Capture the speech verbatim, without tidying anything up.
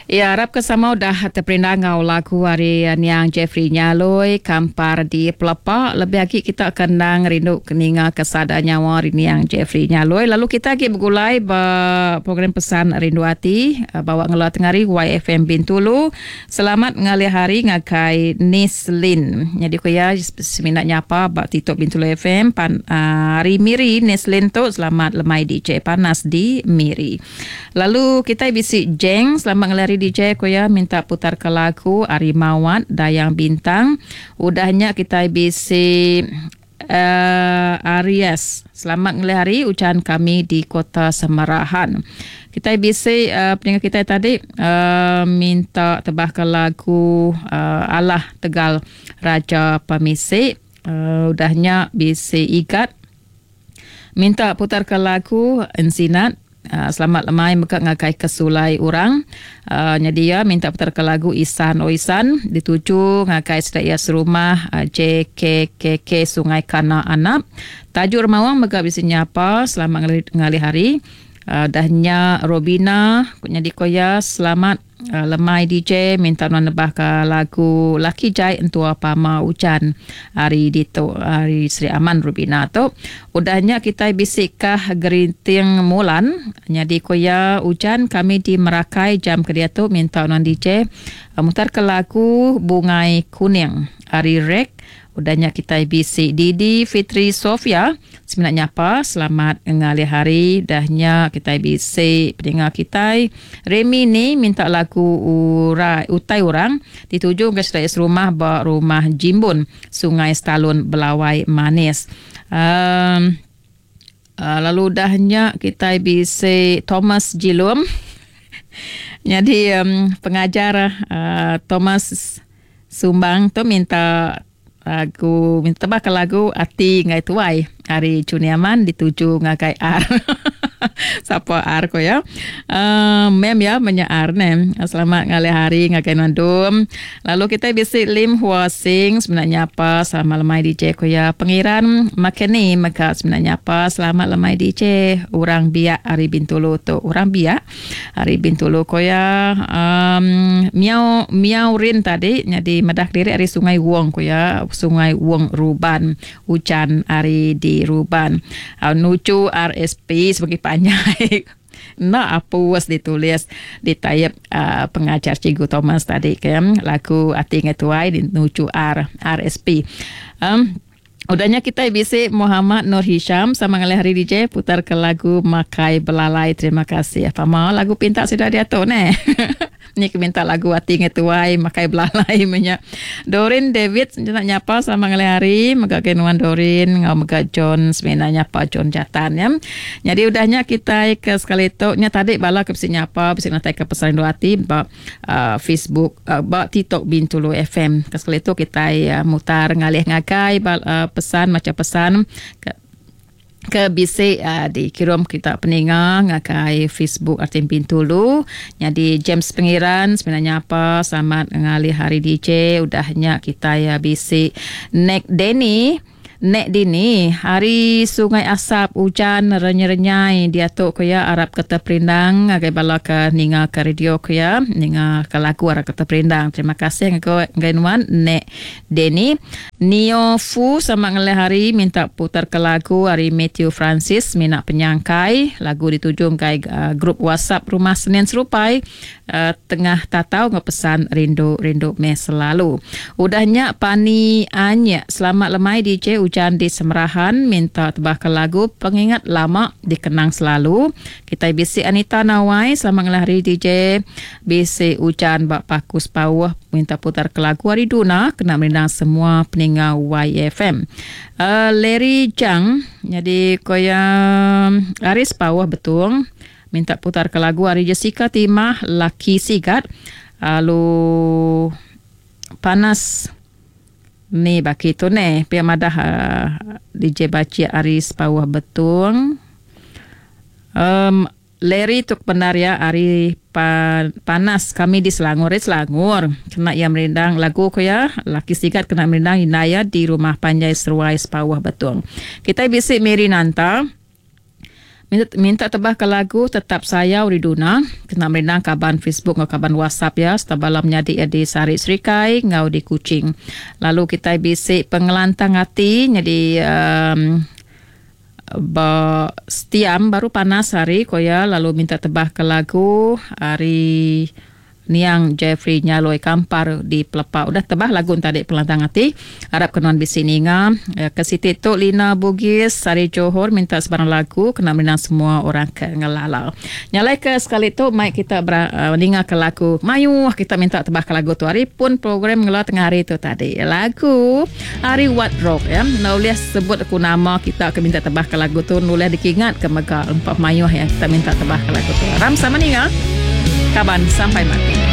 Ya, harap kesama dah terperindah ngau lagu hari yang Jeffrey Nyaloi kampar di Pelepak. Lebih lagi kita akan nang rindu keninga kesada nyawa rini yang Jeffrey Nyaloi. Lalu kita lagi bergulai ba program pesan rindu hati bawa ngelah tengari Y F M Bintulu. Selamat ngalih hari ngakai Neslin. Jadi ko ya seminat nyapa ba Tito Bintulu F M pan uh, hari Miri Neslin tu selamat lemai D J panas di Miri. Lalu kita bisi Jeng selamat ngalih hari D J ko ya minta putar ke lagu Arimawat Dayang Bintang. Udahnya kita bisi uh, Aries selamat ngalih hari ucapan kami di Kota Semerahan. Kita bisi uh, pendengar kita tadi uh, minta tebah ke lagu uh, Allah Tegal Raja Pemisik. Uh, udahnya bisi Igat minta putar ke lagu Ensinat. Uh, selamat lemai meka ngakai kesulai orang. Uh, nyadia minta putar ke lagu Isan Oisan dituju ngakai sedaya serumah uh, J K K K Sungai Kana Anap. Tajuk remawang meka bisi nyapa selamat ngali, ngali hari. Uh, dahnya Robina nyadi koya selamat uh, lemai D J minta menebah ke lagu Laki Jai Entua Pama Ucan hari dito hari Sri Aman Robina tu. Udahnya kita bisikah gerinting mulan nyadi koya ucan kami di Merakai jam kedia tu minta non D J uh, mutar ke lagu Bungai Kuning hari Rek. Udahnya kita bisi Didi Fitri Sofia seminat nyapa selamat ngalih hari. Dahnya kita bisi pendengar kita Remy ni minta lagu urai, utai orang dituju ke sedaya rumah ba rumah Jimbun Sungai Stalun Belawai Manis. Um, uh, lalu dahnya kita bisi Thomas Jilum. Jadi um, pengajar uh, Thomas Sumbang tu minta lagu minta tebak lagu Ati Ngai Tuai hari Cuniaman dituju ngakai R. Siapa R ko ya? Uh, mem ya menyaar nem. Selamat ngalih hari ngakai nandum. Lalu kita bisi Lim Hua Sing sebenarnya apa selamat lemai D J ko ya. Pengiran Makeni maka sebenarnya apa selamat lemai D J orang biak hari Bintulu tu. Orang biak hari Bintulu ko ya. Um, miau miau rin tadi jadi medah diri hari Sungai Wong ko ya. Sungai Wong Ruban hujan hari di Ruban. Uh, nucu R S P sebagai panjai. Nah, apa was ditulis di tayap uh, pengajar Cikgu Thomas tadi kan lagu Ati Ngai Tuai di nucu R R S P. Um, udahnya kita bisi Muhammad Nur Hisham sama ngalih hari D J putar ke lagu Makai Belalai. Terima kasih. Apa mau lagu pinta sudah diatur ne? Ni minta lagu Ati Ngai Tuai Makai Belalai menya. Dorin David nak nyapa sama ngalih hari mega kenuan Dorin ngau mega John semena nyapa John Jatan ya. Jadi udahnya kita ke sekali tu nya tadi bala ke bisi nyapa bisi nak ke pesan rindu hati ba uh, Facebook uh, ba TikTok Bintulu F M. Ke sekali tu kita uh, mutar ngalih ngakai uh, pesan macam pesan ke ke bisi uh, dikirim kita pendengar ngakai Facebook Artim Bintulu. Jadi James Pengiran sebenarnya apa selamat ngalih hari D J. Udahnya kita ya bisi Nek Denny Nek Dini hari Sungai Asap hujan renyai-renyai dia tu ko ya Arab kata perindang agai bala ke ninga ke radio ko ya ninga ke lagu Arab kata perindang. Terima kasih ngagai nuan Nek Deni. Nio Fu sama ngalih hari minta putar ke lagu hari Matthew Francis minat penyangkai lagu dituju kai uh, grup WhatsApp Rumah Senin Serupai uh, tengah tatau ngepesan rindu-rindu me selalu. Udahnya Pani Anya selamat lemai D J hujan di Semerahan minta tebah ke lagu Pengingat Lama Dikenang Selalu. Kita bisi Anita Nawai selamat ngalih hari D J bisi hujan bak pakus pawah minta putar ke lagu hari Duna kena merindang semua peninggal Y F M. Uh, Larry Jang jadi koya Aris pawah betul minta putar ke lagu hari Jessica Timah Laki Sigat. Lalu panas ni baki tu ne pia madah uh, D J Baci Aris pawah betul. Um, Larry tuk benar ya hari pan, panas kami di Selangor Selangor kena yang merindang lagu ko ya Laki Sigat kena merindang Inaya di rumah Panjai Seruai Sepawah betul. Kita bisi Mary Nanta minta, minta tebah ke lagu Tetap Sayau Riduna. Kena merenang kaban Facebook atau kaban WhatsApp ya. Setabalam nyadi di Sari Serikai ngau di Kuching. Lalu kita bisik pengelantang hati jadi um, ba, setiam baru panas hari koya lalu minta tebah ke lagu hari Niang Jeffrey Nyaloi Kampar di Pelepah. Udah tebah lagu tadi pelantang hati. Harap kenuan bisi ninga. Eh, ke Siti Tok Lina Bugis, Sari Johor minta sebarang lagu. Kena menang semua orang ke ngelalau. Nyalai ke sekali tu, mai kita ber, uh, ninga ke lagu. Mayu, kita minta tebah ke lagu tu. Hari pun program ngelau tengah hari tu tadi. Lagu Hari What Rock ya. Nulis sebut aku nama kita akan minta tebah ke lagu tu. Nulis dikingat ke Mega Empat Mayu ya. Kita minta tebah ke lagu tu. Ram sama ninga. Kaban sampai mati.